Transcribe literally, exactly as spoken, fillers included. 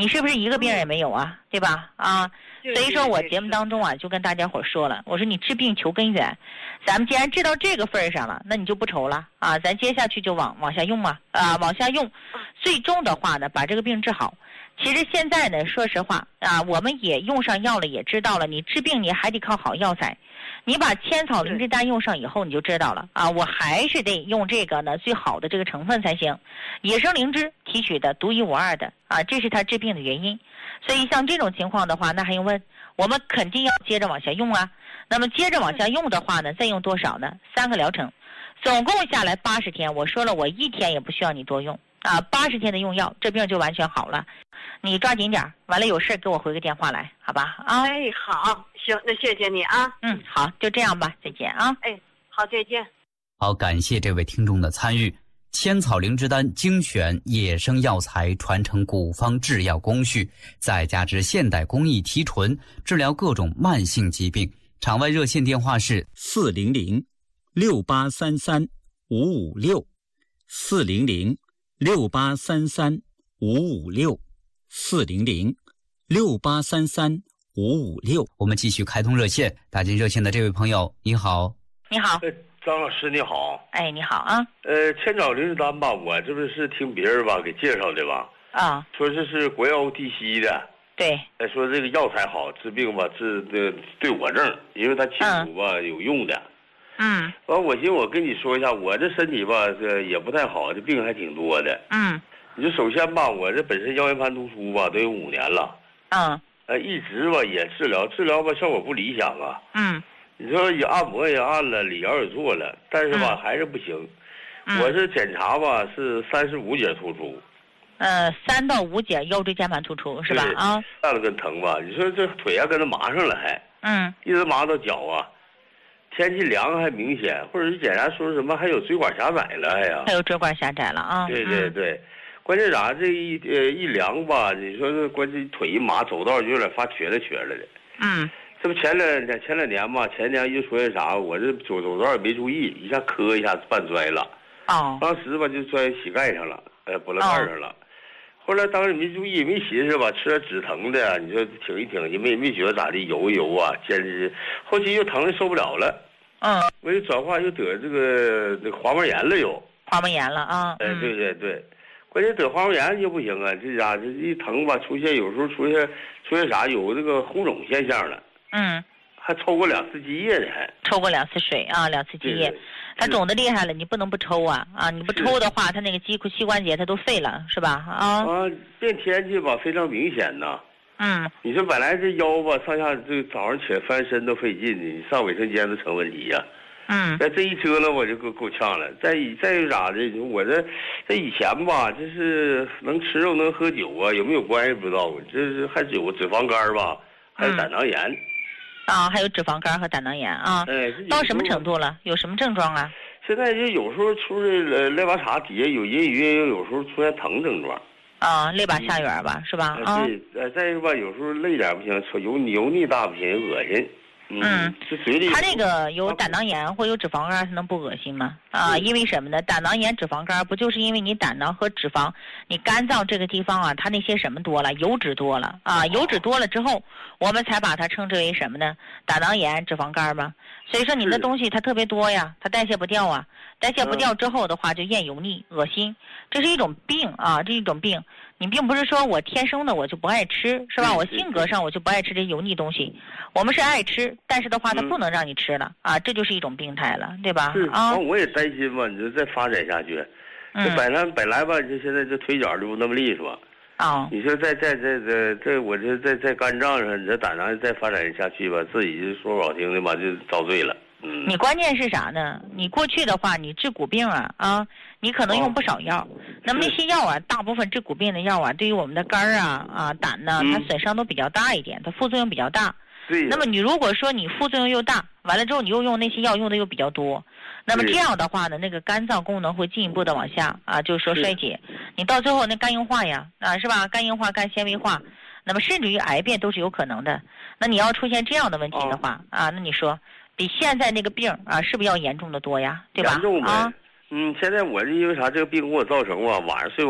你是不是一个病也没有啊？对吧？啊，所以说我节目当中啊，就跟大家伙说了，我说你治病求根源，咱们既然治到这个份儿上了，那你就不愁了啊，咱接下去就往往下用嘛，啊，往下用，最终的话呢，把这个病治好。其实现在呢，说实话啊，我们也用上药了，也知道了，你治病你还得靠好药材。你把千草灵芝丹用上以后，你就知道了啊！我还是得用这个呢最好的这个成分才行，野生灵芝提取的独一无二的啊，这是它治病的原因。所以像这种情况的话，那还用问？我们肯定要接着往下用啊。那么接着往下用的话呢，再用多少呢？三个疗程，总共下来八十天。我说了，我一天也不需要你多用啊，八十天的用药，这病就完全好了。你抓紧点，完了有事给我回个电话来，好吧？啊， 哎，好，行，那谢谢你啊。 嗯，好，就这样吧，再见啊。 哎，好，再见。 好，感谢这位听众的参与。千草灵芝丹精选野生药材，传承古方制药工序，再加之现代工艺提纯，治疗各种慢性疾病。场外热线电话是四零零六八三三五五六，四零零六八三三五五六。四零零六八三三五五六， 我们继续开通热线。打进热线的这位朋友，你好。 你好， 呃，张老师你好。 哎，你好啊。 呃，千草灵芝丹吧，我这不是听别人吧给介绍的吧？ 啊， 说这是国药地西的。 对。 哎，说这个药材好，治病吧，治的对我症，因为它清楚吧、嗯、有用的。 嗯。 完，我寻思我跟你说一下，我这身体吧，这也不太好，这病还挺多的。 嗯。 你说首先吧，我这本身腰间盘突出吧，都有五年了。 嗯。 呃，一直吧也治疗，治疗吧效果不理想啊。 嗯。 你说也按摩也按了，理疗也做了，但是吧、 嗯、 还是不行。 嗯、 我是检查吧是三十五节突出。 呃，三到五节腰椎间盘突出是吧？啊。 站了跟疼吧，你说这腿还跟着麻上了还。 嗯。 一直麻到脚啊。天气凉还明显，或者是检查说什么还有椎管狭窄了还呀。 还有椎管狭窄了啊。 对对对。嗯，关键啥？这一呃一凉吧，你说这关键腿一麻，走道就有点发瘸了瘸了的。 嗯， 这不前两年前两年吧，前年一说那啥，我这走走道也没注意，一下磕一下半摔了。 哦。 当时吧就摔膝盖上了，呃，脖子盖上了。哦、后来当时没注意，没寻思吧，吃点止疼的，你说挺一挺，也没没觉得咋的，游一游啊，坚持。后期又疼的受不了了。 嗯。 我又转化又得这个那个滑膜炎了又。 滑膜炎了啊。 哎，对对对。关键得滑膜炎就不行啊，这家这一疼吧，出现有时候出现出现啥有这个红肿现象了。 嗯。 还抽过两次积液呢，还抽过两次水啊，两次积液。它肿的厉害了，你不能不抽啊啊！你不抽的话，它那个肌膝关节它都废了，是吧？啊。 啊，变天气吧非常明显呐。 嗯。 你说本来这腰吧上下这早上起来翻身都费劲的，你上卫生间都成问题呀、 啊。嗯， 那这一折了我就够够呛了。再再有咋的？我这这以前吧，这是能吃肉能喝酒啊，有没有关系不知道？这是还有脂肪肝吧，还有胆囊炎。 嗯、啊，还有脂肪肝和胆囊炎啊。 哎， 到什么程度了？有什么症状啊？ 现在就有时候出来肋巴叉底下有阴鱼，有时候出现疼症状。 啊，肋巴下缘吧，是吧？啊。 对，呃，再一个吧，有时候累点不行，油油腻大不行，恶心。嗯，这嘴里他那个有胆囊炎或有脂肪肝，他能不恶心吗？啊，因为什么呢？胆囊炎、脂肪肝不就是因为你胆囊和脂肪，你肝脏这个地方啊，它那些什么多了，油脂多了啊，油脂多了之后，我们才把它称之为什么呢？胆囊炎、脂肪肝嘛。所以说你的东西它特别多呀，它代谢不掉啊，代谢不掉之后的话就厌油腻、恶心，这是一种病啊，这是一种病。你并不是说我天生的我就不爱吃，是吧？我性格上我就不爱吃这油腻东西。我们是爱吃，但是的话它不能让你吃了、嗯、啊，这就是一种病态了，对吧？ 是啊， 我也担心嘛，你就再发展下去， 嗯、 这本来本来吧，就现在这腿脚就不那么利索。 啊、哦， 你说再再再再这我这在在肝脏上，你这胆囊再发展下去吧，自己就说不好听的吧，就遭罪了。嗯， 你关键是啥呢？你过去的话，你治骨病啊啊，你可能用不少药。哦、那么那些药啊，大部分治骨病的药啊，对于我们的肝啊啊胆呢，它损伤都比较大一点，它副作用比较大。 对。 那么你如果说你副作用又大，完了之后你又用那些药用的又比较多，那么这样的话呢，那个肝脏功能会进一步的往下啊，就是说衰竭。你到最后那肝硬化呀啊，是吧？肝硬化、肝纤维化，那么甚至于癌变都是有可能的。那你要出现这样的问题的话、哦、啊，那你说。比现在那个病啊，是不是要严重的多呀？对吧？ 严重呗。 啊， 嗯，现在我是因为啥？这个病给我造成啊，晚上睡不